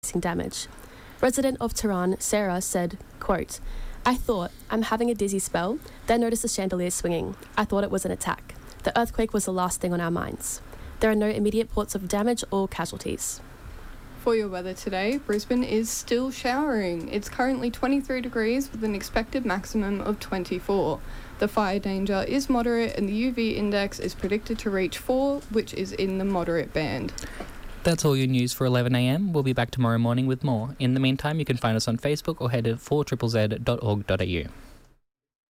damage. Resident of Tehran, Sarah, said, quote, "I thought, I'm having a dizzy spell, then noticed the chandelier swinging. I thought it was an attack. The earthquake was the last thing on our minds. There are no immediate reports of damage or casualties." For your weather today, Brisbane is still showering. It's currently 23 degrees with an expected maximum of 24. The fire danger is moderate and the UV index is predicted to reach 4, which is in the moderate band. That's all your news for 11am. We'll be back tomorrow morning with more. In the meantime, you can find us on Facebook or head to 4ZZZ.org.au.